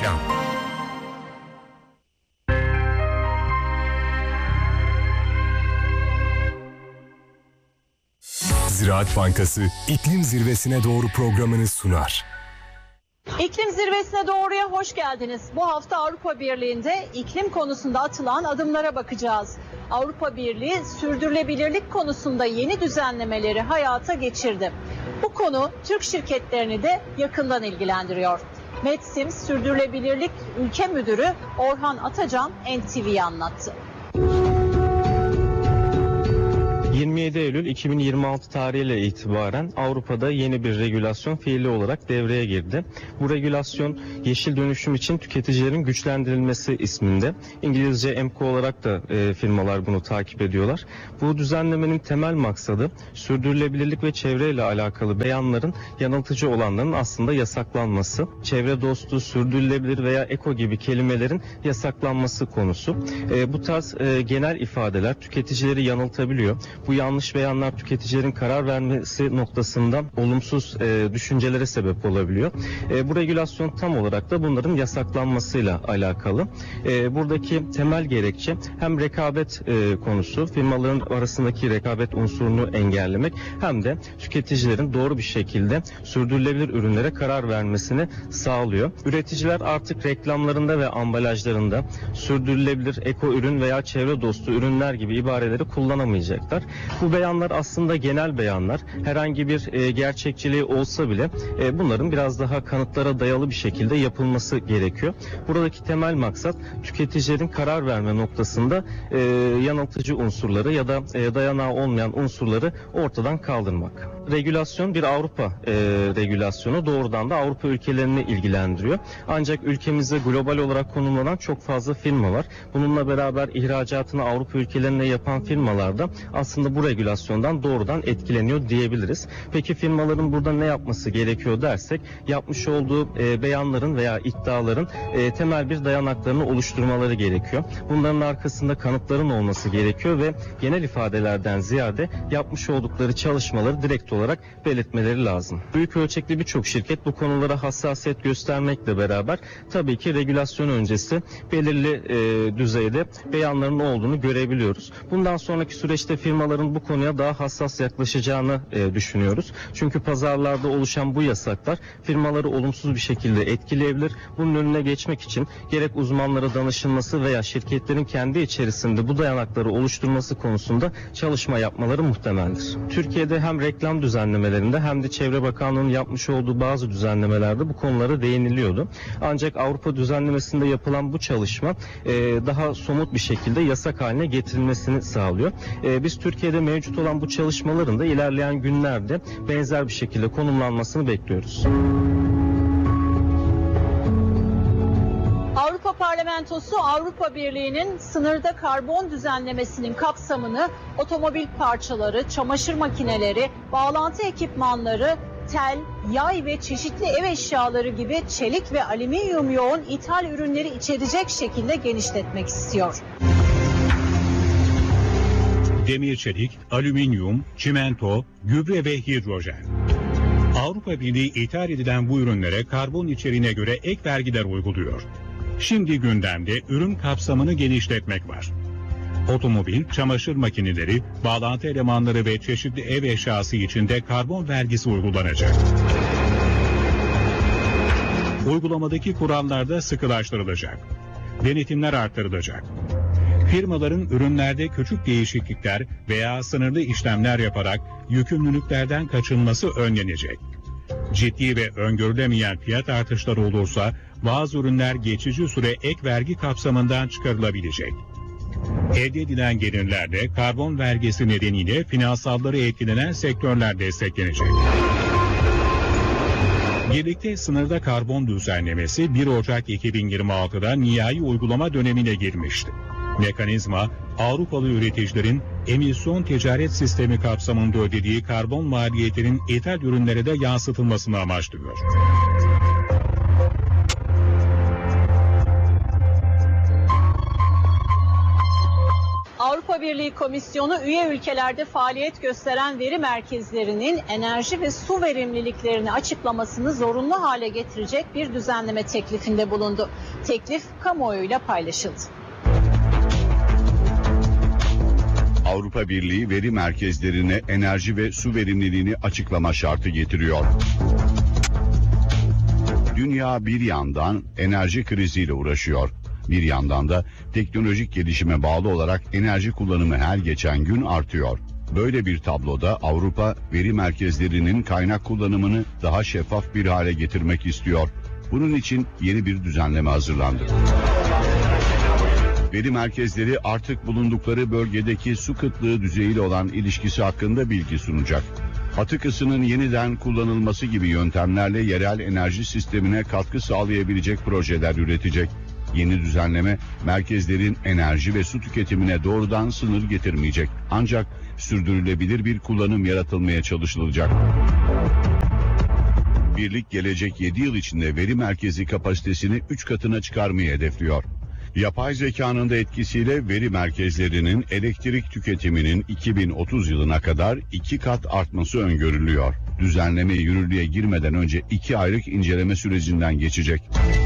Reklam. Ziraat Bankası İklim Zirvesi'ne doğru programını sunar. İklim Zirvesi'ne doğruya hoş geldiniz. Bu hafta Avrupa Birliği'nde iklim konusunda atılan adımlara bakacağız. Avrupa Birliği sürdürülebilirlik konusunda yeni düzenlemeleri hayata geçirdi. Bu konu Türk şirketlerini de yakından ilgilendiriyor. Medsims Sürdürülebilirlik Ülke Müdürü Orhan Atacan NTV'ye anlattı. 27 Eylül 2026 tarihiyle itibaren Avrupa'da yeni bir regülasyon fiili olarak devreye girdi. Bu regülasyon yeşil dönüşüm için tüketicilerin güçlendirilmesi isminde. İngilizce EMCO olarak da firmalar bunu takip ediyorlar. Bu düzenlemenin temel maksadı sürdürülebilirlik ve çevreyle alakalı beyanların yanıltıcı olanların aslında yasaklanması. Çevre dostu, sürdürülebilir veya eko gibi kelimelerin yasaklanması konusu. Bu tarz genel ifadeler tüketicileri yanıltabiliyor. Bu yanlış beyanlar tüketicilerin karar vermesi noktasında olumsuz düşüncelere sebep olabiliyor. Bu regülasyon tam olarak da bunların yasaklanmasıyla alakalı. Buradaki temel gerekçe hem rekabet konusu, firmaların arasındaki rekabet unsurunu engellemek hem de tüketicilerin doğru bir şekilde sürdürülebilir ürünlere karar vermesini sağlıyor. Üreticiler artık reklamlarında ve ambalajlarında sürdürülebilir eko ürün veya çevre dostu ürünler gibi ibareleri kullanamayacaklar. Bu beyanlar aslında genel beyanlar. Herhangi bir gerçekçiliği olsa bile bunların biraz daha kanıtlara dayalı bir şekilde yapılması gerekiyor. Buradaki temel maksat tüketicilerin karar verme noktasında yanıltıcı unsurları ya da dayanağı olmayan unsurları ortadan kaldırmak. Regülasyon bir Avrupa regülasyonu, doğrudan da Avrupa ülkelerini ilgilendiriyor. Ancak ülkemizde global olarak konumlanan çok fazla firma var. Bununla beraber ihracatını Avrupa ülkelerine yapan firmalar da aslında bu regülasyondan doğrudan etkileniyor diyebiliriz. Peki firmaların burada ne yapması gerekiyor dersek, yapmış olduğu beyanların veya iddiaların temel bir dayanaklarını oluşturmaları gerekiyor. Bunların arkasında kanıtların olması gerekiyor ve genel ifadelerden ziyade yapmış oldukları çalışmaları direkt olarak belirtmeleri lazım. Büyük ölçekli birçok şirket bu konulara hassasiyet göstermekle beraber tabii ki regülasyon öncesi belirli düzeyde beyanların olduğunu görebiliyoruz. Bundan sonraki süreçte firmaların bu konuya daha hassas yaklaşacağını düşünüyoruz. Çünkü pazarlarda oluşan bu yasaklar firmaları olumsuz bir şekilde etkileyebilir. Bunun önüne geçmek için gerek uzmanlara danışılması veya şirketlerin kendi içerisinde bu dayanakları oluşturması konusunda çalışma yapmaları muhtemeldir. Türkiye'de hem reklam düzenlemelerinde hem de Çevre Bakanlığı'nın yapmış olduğu bazı düzenlemelerde bu konulara değiniliyordu. Ancak Avrupa düzenlemesinde yapılan bu çalışma daha somut bir şekilde yasak haline getirilmesini sağlıyor. Biz Türkiye'de mevcut olan bu çalışmaların da ilerleyen günlerde benzer bir şekilde konumlanmasını bekliyoruz. Avrupa Parlamentosu Avrupa Birliği'nin sınırda karbon düzenlemesinin kapsamını otomobil parçaları, çamaşır makineleri, bağlantı ekipmanları, tel, yay ve çeşitli ev eşyaları gibi çelik ve alüminyum yoğun ithal ürünleri içerecek şekilde genişletmek istiyor. Demir çelik, alüminyum, çimento, gübre ve hidrojen. Avrupa Birliği ithal edilen bu ürünlere karbon içeriğine göre ek vergiler uyguluyor. Şimdi gündemde ürün kapsamını genişletmek var. Otomobil, çamaşır makineleri, bağlantı elemanları ve çeşitli ev eşyası için de karbon vergisi uygulanacak. Uygulamadaki kurallar da sıkılaştırılacak. Denetimler artırılacak. Firmaların ürünlerde küçük değişiklikler veya sınırlı işlemler yaparak yükümlülüklerden kaçınması önlenecek. Ciddi ve öngörülemeyen fiyat artışları olursa bazı ürünler geçici süre ek vergi kapsamından çıkarılabilecek. Elde edilen gelirlerde karbon vergisi nedeniyle finansalları etkilenen sektörler desteklenecek. Birlikte sınırda karbon düzenlemesi 1 Ocak 2026'da nihai uygulama dönemine girmişti. Mekanizma, Avrupalı üreticilerin emisyon ticaret sistemi kapsamında ödediği karbon maliyetinin ithal ürünlere de yansıtılmasını amaçlıyor. Avrupa Avrupa Birliği Komisyonu üye ülkelerde faaliyet gösteren veri merkezlerinin enerji ve su verimliliklerini açıklamasını zorunlu hale getirecek bir düzenleme teklifinde bulundu. Teklif kamuoyuyla paylaşıldı. Avrupa Birliği veri merkezlerine enerji ve su verimliliğini açıklama şartı getiriyor. Dünya bir yandan enerji kriziyle uğraşıyor. Bir yandan da teknolojik gelişime bağlı olarak enerji kullanımı her geçen gün artıyor. Böyle bir tabloda Avrupa veri merkezlerinin kaynak kullanımını daha şeffaf bir hale getirmek istiyor. Bunun için yeni bir düzenleme hazırlandı. Veri merkezleri artık bulundukları bölgedeki su kıtlığı düzeyiyle olan ilişkisi hakkında bilgi sunacak. Atık ısının yeniden kullanılması gibi yöntemlerle yerel enerji sistemine katkı sağlayabilecek projeler üretecek. Yeni düzenleme merkezlerin enerji ve su tüketimine doğrudan sınır getirmeyecek. Ancak sürdürülebilir bir kullanım yaratılmaya çalışılacak. Birlik gelecek 7 yıl içinde veri merkezi kapasitesini 3 katına çıkarmayı hedefliyor. Yapay zekanın da etkisiyle veri merkezlerinin elektrik tüketiminin 2030 yılına kadar 2 kat artması öngörülüyor. Düzenleme yürürlüğe girmeden önce 2 aylık inceleme sürecinden geçecek.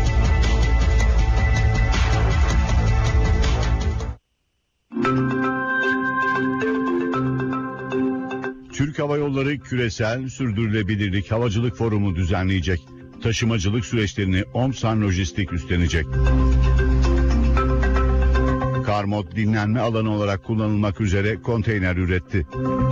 Türk Hava Yolları Küresel Sürdürülebilirlik Havacılık Forumu düzenleyecek. Taşımacılık süreçlerini Omsan Lojistik üstlenecek. Karmot dinlenme alanı olarak kullanılmak üzere konteyner üretti.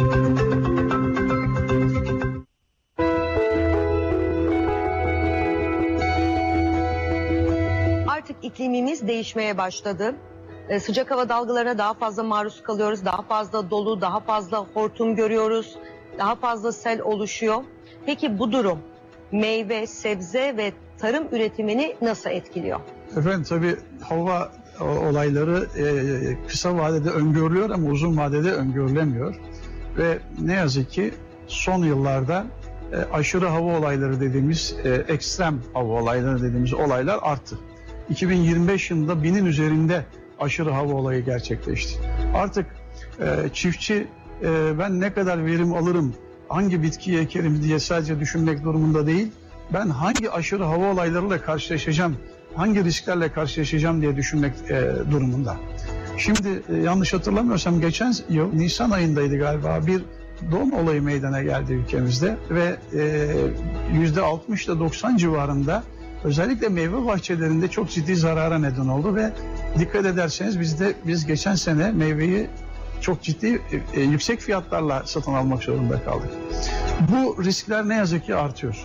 Artık iklimimiz değişmeye başladı. Sıcak hava dalgalarına daha fazla maruz kalıyoruz. Daha fazla dolu, daha fazla hortum görüyoruz. Daha fazla sel oluşuyor. Peki bu durum meyve, sebze ve tarım üretimini nasıl etkiliyor? Efendim tabii hava olayları kısa vadede öngörülüyor ama uzun vadede öngörülemiyor. Ve ne yazık ki son yıllarda aşırı hava olayları dediğimiz, ekstrem hava olayları dediğimiz olaylar arttı. 2025 yılında 1000'in üzerinde aşırı hava olayı gerçekleşti. Artık çiftçi ben ne kadar verim alırım, hangi bitkiyi ekerim diye sadece düşünmek durumunda değil. Ben hangi aşırı hava olaylarıyla karşılaşacağım, hangi risklerle karşılaşacağım diye düşünmek durumunda. Şimdi yanlış hatırlamıyorsam geçen yıl Nisan ayındaydı galiba bir don olayı meydana geldi ülkemizde ve %60 ile 90 civarında özellikle meyve bahçelerinde çok ciddi zarara neden oldu ve dikkat ederseniz biz geçen sene meyveyi çok ciddi yüksek fiyatlarla satın almak zorunda kaldık. Bu riskler ne yazık ki artıyor.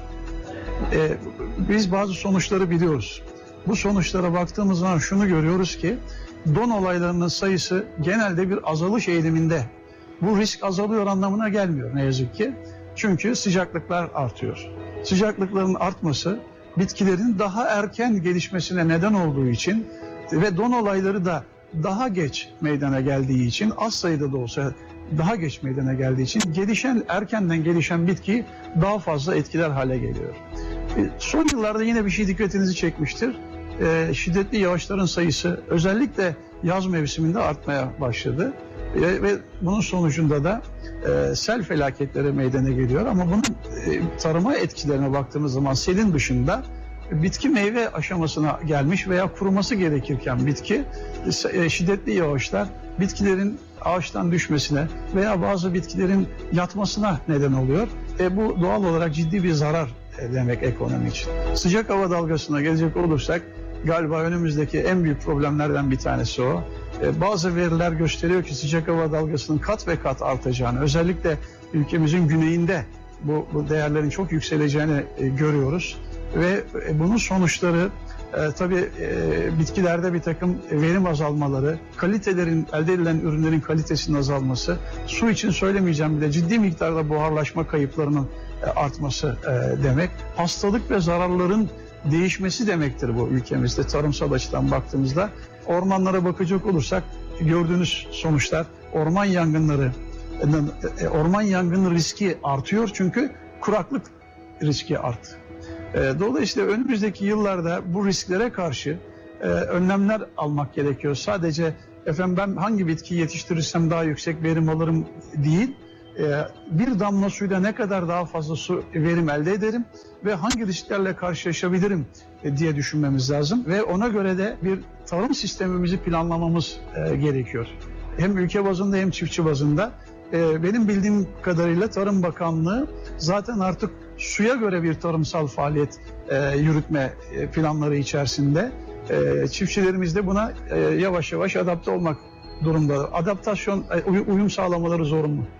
Biz bazı sonuçları biliyoruz. Bu sonuçlara baktığımız zaman şunu görüyoruz ki don olaylarının sayısı genelde bir azalış eğiliminde. Bu risk azalıyor anlamına gelmiyor ne yazık ki. Çünkü sıcaklıklar artıyor. Sıcaklıkların artması bitkilerin daha erken gelişmesine neden olduğu için ve don olayları da daha geç meydana geldiği için, az sayıda da olsa daha geç meydana geldiği için erkenden gelişen bitki daha fazla etkiler hale geliyor. Son yıllarda yine bir şey dikkatinizi çekmiştir. Şiddetli yağışların sayısı özellikle yaz mevsiminde artmaya başladı. Ve bunun sonucunda da sel felaketleri meydana geliyor. Ama bunun tarıma etkilerine baktığımız zaman selin dışında bitki meyve aşamasına gelmiş veya kuruması gerekirken bitki şiddetli yağışlar bitkilerin ağaçtan düşmesine veya bazı bitkilerin yatmasına neden oluyor. Bu doğal olarak ciddi bir zarar demek ekonomi için. Sıcak hava dalgasına gelecek olursak galiba önümüzdeki en büyük problemlerden bir tanesi o. Bazı veriler gösteriyor ki sıcak hava dalgasının kat ve kat artacağını, özellikle ülkemizin güneyinde bu değerlerin çok yükseleceğini görüyoruz. Ve bunun sonuçları tabii bitkilerde bir takım verim azalmaları, elde edilen ürünlerin kalitesinin azalması, su için söylemeyeceğim bile ciddi miktarda buharlaşma kayıplarının artması demek. Hastalık ve zararların değişmesi demektir bu ülkemizde tarımsal açıdan baktığımızda. Ormanlara bakacak olursak gördüğünüz sonuçlar orman yangını riski artıyor çünkü kuraklık riski arttı. Dolayısıyla önümüzdeki yıllarda bu risklere karşı önlemler almak gerekiyor. Sadece efendim ben hangi bitkiyi yetiştirirsem daha yüksek verim alırım değil. Bir damla suyla ne kadar daha fazla su verim elde ederim ve hangi risklerle karşılaşabilirim diye düşünmemiz lazım. Ve ona göre de bir tarım sistemimizi planlamamız gerekiyor. Hem ülke bazında hem çiftçi bazında. Benim bildiğim kadarıyla Tarım Bakanlığı zaten artık suya göre bir tarımsal faaliyet yürütme planları içerisinde. Çiftçilerimiz de buna yavaş yavaş adapte olmak durumda. Adaptasyon, uyum sağlamaları zorunlu.